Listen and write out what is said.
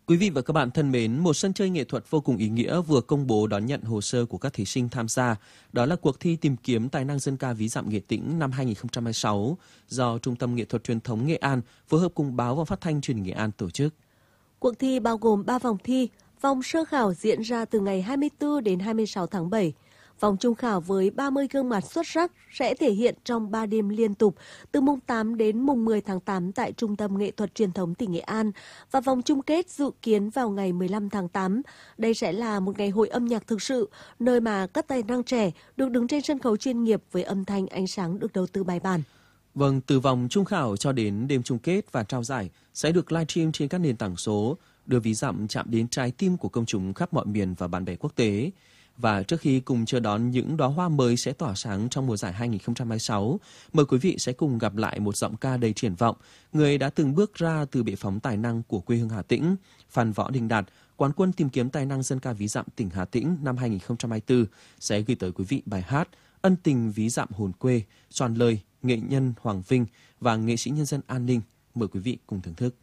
Quý vị và các bạn thân mến, một sân chơi nghệ thuật vô cùng ý nghĩa vừa công bố đón nhận hồ sơ của các thí sinh tham gia. Đó là cuộc thi tìm kiếm tài năng dân ca ví dặm Nghệ Tĩnh năm 2026 do Trung tâm Nghệ thuật Truyền thống Nghệ An phối hợp cùng Báo và Phát thanh Truyền hình Nghệ An tổ chức. Cuộc thi bao gồm 3 vòng thi. Vòng sơ khảo diễn ra từ ngày 24 đến 26 tháng 7. Vòng trung khảo với 30 gương mặt xuất sắc sẽ thể hiện trong 3 đêm liên tục từ mùng 8 đến mùng 10 tháng 8 tại Trung tâm Nghệ thuật Truyền thống tỉnh Nghệ An và vòng chung kết dự kiến vào ngày 15 tháng 8. Đây sẽ là một ngày hội âm nhạc thực sự, nơi mà các tài năng trẻ được đứng trên sân khấu chuyên nghiệp với âm thanh ánh sáng được đầu tư bài bản. Vâng, từ vòng trung khảo cho đến đêm chung kết và trao giải sẽ được livestream trên các nền tảng số, đưa ví dặm chạm đến trái tim của công chúng khắp mọi miền và bạn bè quốc tế. Và trước khi cùng chờ đón những đóa hoa mới sẽ tỏa sáng trong mùa giải 2026, mời quý vị sẽ cùng gặp lại một giọng ca đầy triển vọng, người đã từng bước ra từ bệ phóng tài năng của quê hương Hà Tĩnh, Phan Võ Đình Đạt, quán quân tìm kiếm tài năng dân ca ví dặm tỉnh Hà Tĩnh năm 2024 sẽ gửi tới quý vị bài hát Ân tình ví dặm hồn quê, soạn lời nghệ nhân Hoàng Vinh và nghệ sĩ nhân dân An Ninh. Mời quý vị cùng thưởng thức.